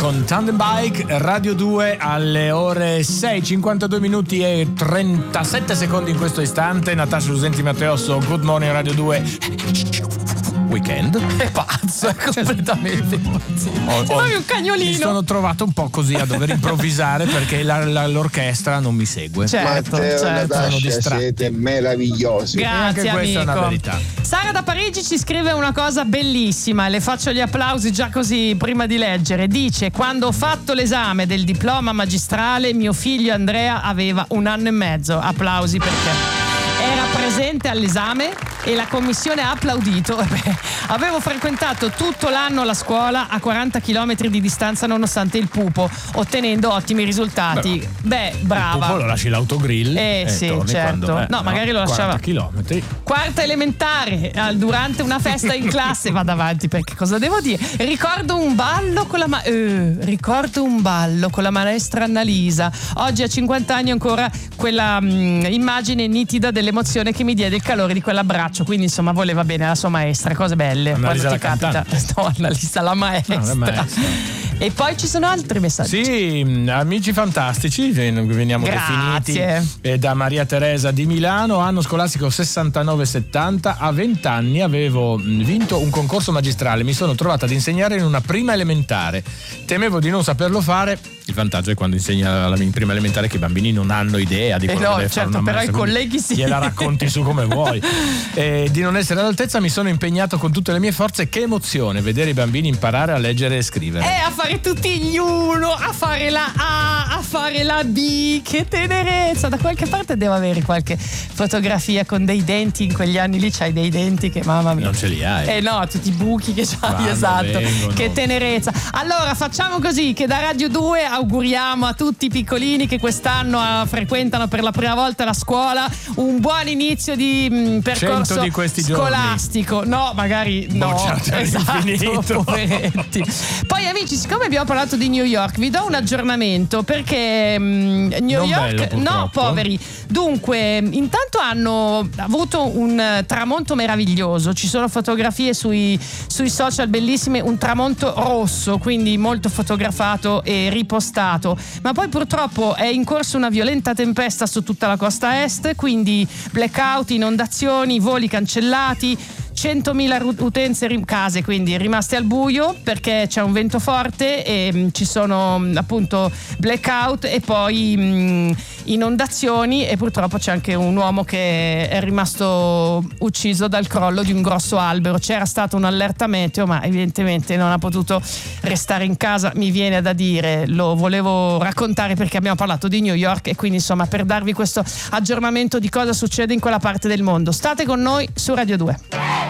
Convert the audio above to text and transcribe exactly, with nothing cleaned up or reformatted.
con Tandem Bike, Radio due alle ore sei e cinquantadue minuti e trentasette secondi in questo istante. Natascia Rusenti, Matteo Osso, Good Morning Radio due. Weekend è pazzo, è completamente ho, ho, un cagnolino. Mi sono trovato un po' così a dover improvvisare perché la, la, l'orchestra non mi segue. Certo, Matteo, certo. Natascia, siete meravigliosi. Grazie, e anche questa amico. è una verità. Sara da Parigi ci scrive una cosa bellissima, le faccio gli applausi già così prima di leggere. Dice: quando ho fatto l'esame del diploma magistrale mio figlio Andrea aveva un anno e mezzo. Applausi perché era presente all'esame e la commissione ha applaudito. Avevo frequentato tutto l'anno la scuola a quaranta chilometri di distanza nonostante il pupo, ottenendo ottimi risultati. Però, beh, brava. Il pupo lo lasci l'autogrill Eh, e sì, torni certo. quando, eh, no, magari lo lasciava. quaranta chilometri. Quarta elementare, eh, durante una festa in classe, vado avanti perché cosa devo dire? Ricordo un ballo con la ma- eh, ricordo un ballo con la maestra Annalisa. Oggi a cinquanta anni ancora quella mh, immagine nitida dell'emozione che mi diede il calore di quell'abbraccio. Quindi insomma voleva bene alla sua maestra, cose belle. Annalisa quando ti capita. cantante. No, Annalisa la maestra. No, la maestra. E poi ci sono altri messaggi. Sì, amici fantastici, veniamo Grazie. definiti eh, da Maria Teresa di Milano, anno scolastico sessantanove settanta. A venti anni avevo vinto un concorso magistrale, mi sono trovata ad insegnare in una prima elementare, temevo di non saperlo fare. Il vantaggio è quando insegna alla prima elementare che i bambini non hanno idea di quello eh no, che deve certo, fare una però maestra, i colleghi sì. gliela racconti su come vuoi. E di non essere all'altezza mi sono impegnato con tutte le mie forze. Che emozione vedere i bambini imparare a leggere e scrivere. Eh, a fare tutti gli uno, a fare la A, a fare la B, che tenerezza. Da qualche parte devo avere qualche fotografia con dei denti. In quegli anni lì c'hai dei denti che mamma mia. Non ce li hai. Eh no, tutti i buchi che c'hai. Quando esatto. vengono. Che tenerezza. Allora facciamo così, che da Radio due auguriamo a tutti i piccolini che quest'anno uh, frequentano per la prima volta la scuola un buon inizio di mh, percorso di questi giorni. scolastico. No, magari no. Bocciati Esatto, poveretti. Poi amici, siccome abbiamo parlato di New York, vi do un aggiornamento perché mh, New Non York bello, no, poveri. Dunque, intanto hanno avuto un tramonto meraviglioso. Ci sono fotografie sui, sui social bellissime, un tramonto rosso, quindi molto fotografato e ripostato. Ma poi purtroppo è in corso una violenta tempesta su tutta la costa est, quindi blackout, inondazioni, voli cancellati, centomila utenze, case quindi rimaste al buio perché c'è un vento forte e mh, ci sono mh, appunto blackout e poi mh, inondazioni, e purtroppo c'è anche un uomo che è rimasto ucciso dal crollo di un grosso albero. C'era stata un'allerta meteo ma evidentemente non ha potuto restare in casa, mi viene da dire. Lo volevo raccontare perché abbiamo parlato di New York e quindi insomma per darvi questo aggiornamento di cosa succede in quella parte del mondo. State con noi su Radio due.